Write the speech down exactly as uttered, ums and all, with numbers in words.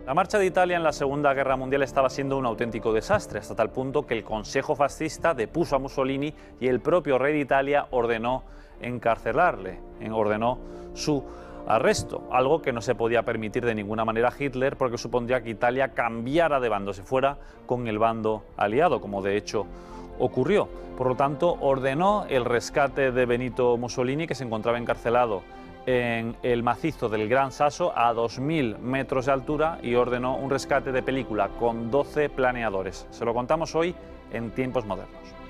La marcha de Italia en la Segunda Guerra Mundial estaba siendo un auténtico desastre, hasta tal punto que el Consejo Fascista depuso a Mussolini y el propio rey de Italia ordenó encarcelarle, ordenó su arresto, algo que no se podía permitir de ninguna manera a Hitler porque supondría que Italia cambiara de bando, se fuera con el bando aliado, como de hecho ocurrió. Por lo tanto, ordenó el rescate de Benito Mussolini, que se encontraba encarcelado en el macizo del Gran Sasso a dos mil metros de altura, y ordenó un rescate de película con doce planeadores. Se lo contamos hoy en Tiempos Modernos.